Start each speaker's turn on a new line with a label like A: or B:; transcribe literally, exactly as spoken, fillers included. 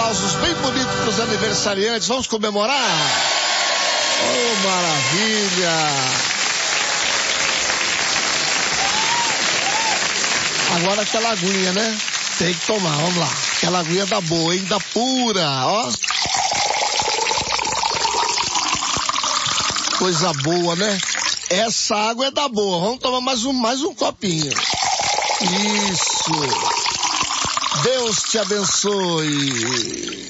A: aplausos bem bonitos para os aniversariantes. Vamos comemorar? Oh, maravilha! Agora aquela aguinha, né? Tem que tomar, vamos lá. Aquela aguinha da boa, hein? Da pura, ó. Coisa boa, né? Essa água é da boa. Vamos tomar mais um, mais um copinho. Isso. Deus te abençoe.